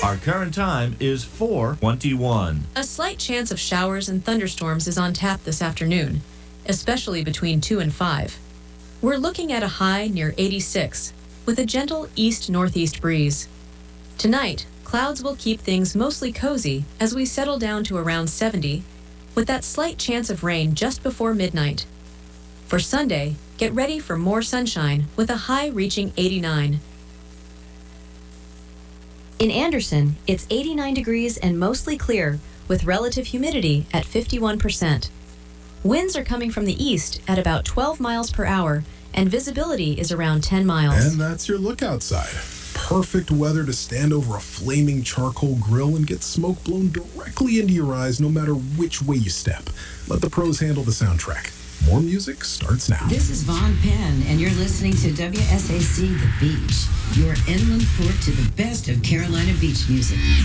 Our current time is 4:21. A slight chance of showers and thunderstorms is on tap this afternoon, especially between 2 and 5. We're looking at a high near 86, with a gentle east-northeast breeze. Tonight, clouds will keep things mostly cozy as we settle down to around 70, with that slight chance of rain just before midnight. For Sunday, get ready for more sunshine with a high reaching 89. In Anderson, it's 89 degrees and mostly clear, with relative humidity at 51%. Winds are coming from the east at about 12 miles per hour, and visibility is around 10 miles. And that's your look outside. Perfect weather to stand over a flaming charcoal grill and get smoke blown directly into your eyes no matter which way you step. Let the pros handle the soundtrack. More music starts now. This is Vaughn Penn, and you're listening to WSAC The Beach, your inland port to the best of Carolina beach music.